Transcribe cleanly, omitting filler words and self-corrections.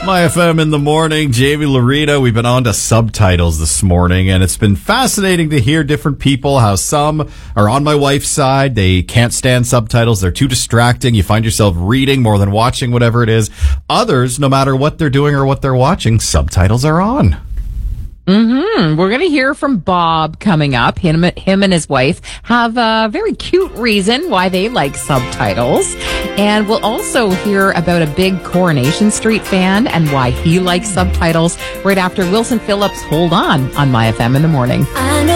My FM in the morning, Jamie Laurita. We've been on to subtitles this morning, and it's been fascinating to hear different people, how some are on my wife's side. They can't stand subtitles. They're too distracting. You find yourself reading more than watching whatever it is. Others, no matter what they're doing or what they're watching, subtitles are on. We're going to hear from Bob coming up. Him and his wife have a very cute reason why they like subtitles. And we'll also hear about a big Coronation Street fan and why he likes subtitles right after Wilson Phillips' Hold On My FM in the morning.